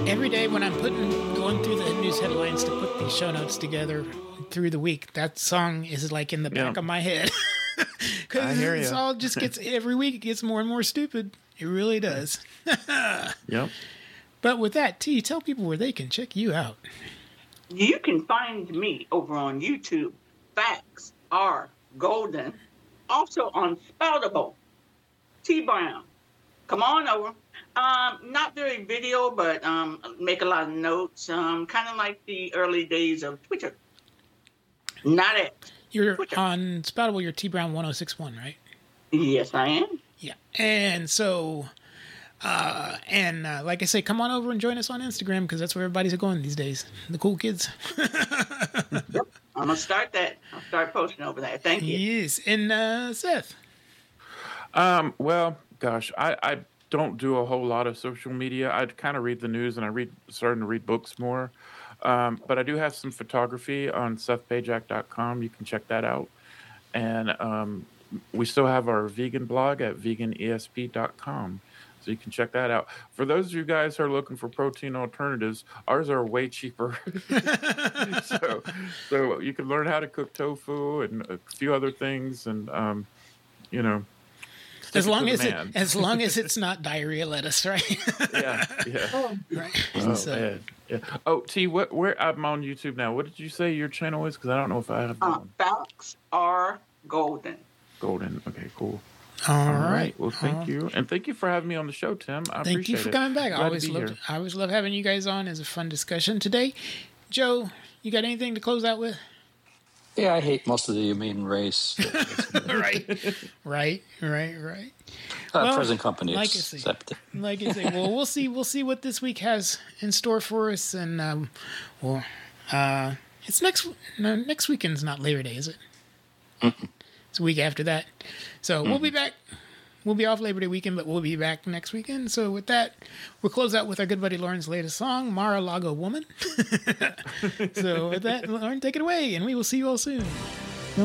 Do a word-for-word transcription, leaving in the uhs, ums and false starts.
Every day when I'm putting going through the news headlines to put these show notes together through the week, that song is like in the back Yeah. of my head. Because it's all just gets, every week it gets more and more stupid. It really does. Yep. But with that, T, tell people where they can check you out. You can find me over on YouTube. Facts are golden. Also on Spoutable. T Brown. Come on over. Um, not very video, but um, make a lot of notes. Um, kind of like the early days of Twitter. Not it. You're Twitter. on Spoutable, you're T Brown one oh six one, right? Yes, I am. Yeah. And so, uh, and uh, like I say, come on over and join us on Instagram because that's where everybody's going these days. The cool kids. Yep. I'm going to start that. I'll start posting over there. Thank you. Yes. And uh, Seth. Um, well, gosh, I, I don't do a whole lot of social media. I kind of read the news and I read starting to read books more. Um, but I do have some photography on seth pajak dot com. You can check that out. And um, we still have our vegan blog at vegan e s p dot com. So you can check that out. For those of you guys who are looking for protein alternatives, ours are way cheaper. so, so you can learn how to cook tofu and a few other things. And, um, you know, As long to as the it, man. as long as it's not diarrhea lettuce, right? yeah, yeah. Right. Oh, So- man. Yeah. Oh, T, what? Where I'm on YouTube now. What did you say your channel is? Because I don't know if I have that Uh, one. facts are golden. Golden. Okay, cool. All right. Well, thank you, and thank you for having me on the show, Tim. I Thank appreciate you for it. coming back. I Glad to always be love here. I always love having you guys on. It's a fun discussion today. Joe, you got anything to close out with? Yeah, I hate most of the human race. right, right, right, right. Uh, Well, present company like I say- accepted. Like I say, well, we'll see. We'll see what this week has in store for us, and um, well, uh, it's next. No, next weekend's not Labor Day, is it? It's a week after that. So we'll be back. We'll be off Labor Day weekend, but we'll be back next weekend. So with that, we'll close out with our good buddy Lauren's latest song, Mar-a-Lago Woman. So with that, Lauren, take it away, and we will see you all soon.